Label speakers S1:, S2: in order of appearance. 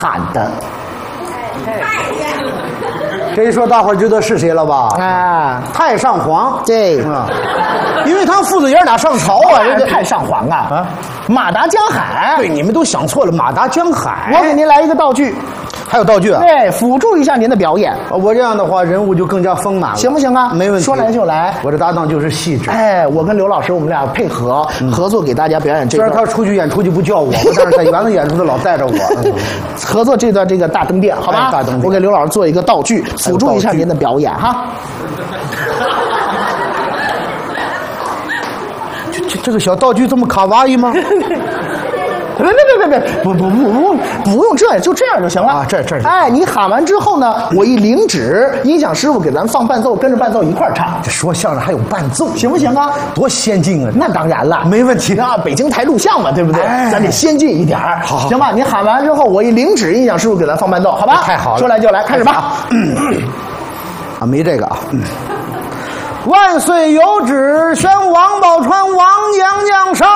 S1: 喊的。
S2: 这一说，大伙儿知道是谁了吧？
S1: 啊，
S2: 太上皇。
S1: 对，
S2: 因为他父子爷俩上朝啊，
S1: 这太上皇啊，马达江海。
S2: 对，你们都想错了，马达江海。
S1: 我给您来一个道具。
S2: 还有道具啊？
S1: 对，辅助一下您的表演。
S2: 我这样的话，人物就更加丰满了，
S1: 行不行啊？
S2: 没问题，
S1: 说来就来。
S2: 我的搭档就是细致。
S1: 哎，我跟刘老师，我们俩配合合作，给大家表演这段。
S2: 虽然他出去演出就不叫我，但是在园子演出他老带着我。
S1: 合作这段这个大灯殿，好吧？
S2: 大灯殿，
S1: 我给刘老师做一个道具，辅助一下您的表演哈。
S2: 这个小道具这么卡哇伊吗？
S1: 别，不用这样，就这样就行了。
S2: 啊，这。
S1: 哎，你喊完之后呢，我一领旨，音响师傅给咱放伴奏，跟着伴奏一块儿唱。
S2: 这说相声还有伴奏，
S1: 行不行啊？
S2: 多先进啊！
S1: 那当然了，
S2: 没问题
S1: 啊。北京台录像嘛，对不对？咱得先进一点儿。
S2: 好，
S1: 行吧？你喊完之后，我一领旨，音响师傅给咱放伴奏，好吧？
S2: 太好了，
S1: 说来就来，开始吧。
S2: 啊，没这个啊。万岁有旨，宣王宝钏王娘娘上。